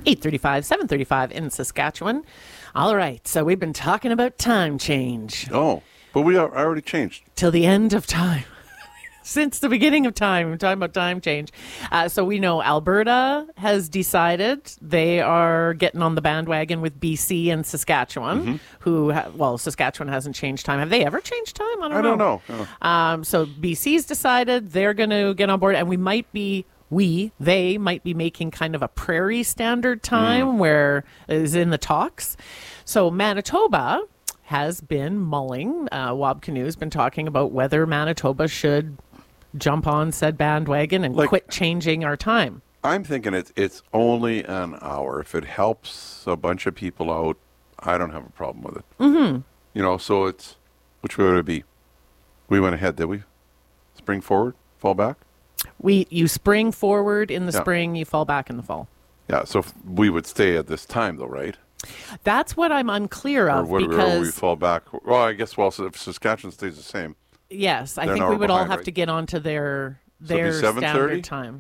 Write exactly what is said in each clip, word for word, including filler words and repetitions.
eight thirty-five, seven thirty-five in Saskatchewan. All right, so we've been talking about time change. Oh, but we are, I already changed. Till the end of time. Since the beginning of time, we're talking about time change. Uh, so we know Alberta has decided they are getting on the bandwagon with B C and Saskatchewan, mm-hmm. who, ha- well, Saskatchewan hasn't changed time. Have they ever changed time? I don't I know. don't know. No. Um, so B C's decided they're going to get on board, and we might be, we, they might be making kind of a prairie standard time mm. where is in the talks. So Manitoba has been mulling. Uh, Wob Canoe's been talking about whether Manitoba should jump on said bandwagon and like, quit changing our time. I'm thinking it's it's only an hour. If it helps a bunch of people out, I don't have a problem with it. Mm-hmm. You know, so it's, which way would it be? We went ahead, did we? Spring forward, fall back? We You spring forward in the yeah. spring, you fall back in the fall. Yeah, so we would stay at this time though, right? That's what I'm unclear of. Or would because we fall back? Well, I guess, well, so if Saskatchewan stays the same. Yes, I think we would behind, all have right? to get onto their their so standard time.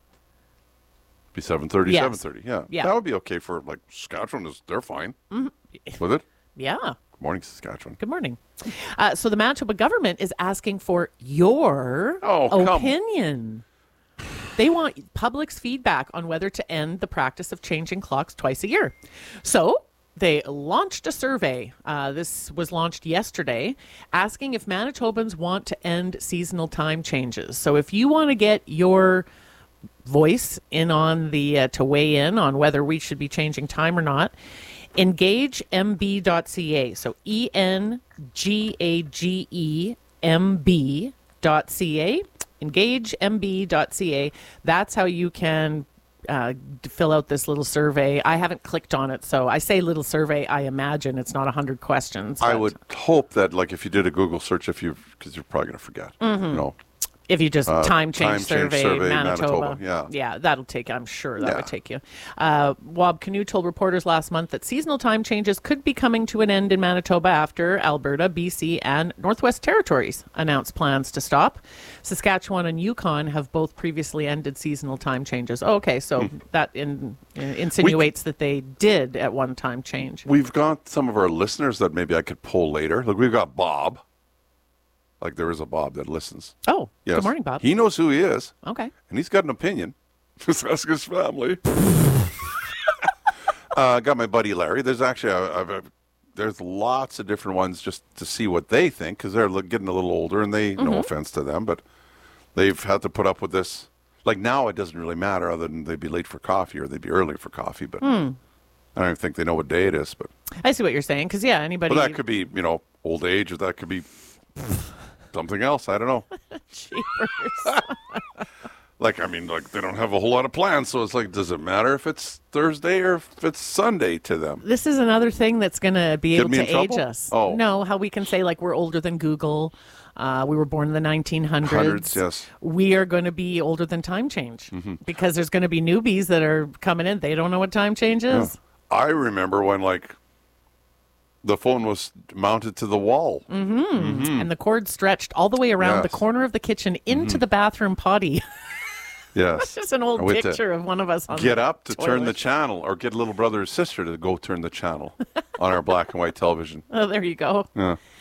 Be seven thirty, yes. seven thirty, yeah. yeah. That would be okay for, like, Saskatchewan. Is They're fine mm-hmm. with it. Yeah. Good morning, Saskatchewan. Good morning. Uh, so the Manitoba government is asking for your oh, opinion. Come. They want public's feedback on whether to end the practice of changing clocks twice a year. So they launched a survey. Uh, this was launched yesterday, asking if Manitobans want to end seasonal time changes. So if you want to get your voice in on the, uh, to weigh in on whether we should be changing time or not, engage m b dot c a. So E N G A G E M B dot C A. engage m b dot c a. That's how you can Uh, fill out this little survey. I haven't clicked on it, so I say little survey. I imagine it's not one hundred questions. I would hope that, like, if you did a Google search, if you, because you're probably going to forget, mm-hmm. you know. If you just uh, time change, time survey, change survey, Manitoba. Manitoba. Yeah. yeah, that'll take, I'm sure that yeah. would take you. Uh, Wob Canoe told reporters last month that seasonal time changes could be coming to an end in Manitoba after Alberta, B C, and Northwest Territories announced plans to stop. Saskatchewan and Yukon have both previously ended seasonal time changes. Oh, okay, so mm. that in, in, insinuates we, that they did at one time change. We've got some of our listeners that maybe I could poll later. Look, we've got Bob. Like, there is a Bob that listens. Oh, yes. Good morning, Bob. He knows who he is. Okay. And he's got an opinion. Just ask his family. uh, got my buddy Larry. There's actually, a, a, a, there's lots of different ones just to see what they think, because they're getting a little older, and they, mm-hmm. no offense to them, but they've had to put up with this. Like, now it doesn't really matter other than they'd be late for coffee or they'd be early for coffee, but mm. I don't even think they know what day it is. But I see what you're saying, because, yeah, anybody... Well, that could be, you know, old age, or that could be... something else, I don't know. Like, I mean, like, they don't have a whole lot of plans, so it's like, does it matter if it's Thursday or if it's Sunday to them? This is another thing that's going to be Get able to age trouble? us. Oh. No, how we can say, like, we're older than Google. Uh, we were born in the nineteen hundreds. Hundreds, yes. We are going to be older than time change, mm-hmm. because there's going to be newbies that are coming in. They don't know what time change is. Yeah. I remember when, like, the phone was mounted to the wall. Mm-hmm. Mm-hmm. And the cord stretched all the way around yes. the corner of the kitchen into mm-hmm. the bathroom potty. Yes. That's just an old picture of one of us on Get the up to toilet. turn the channel, or get a little brother or sister to go turn the channel on our black and white television. Oh, there you go. Yeah.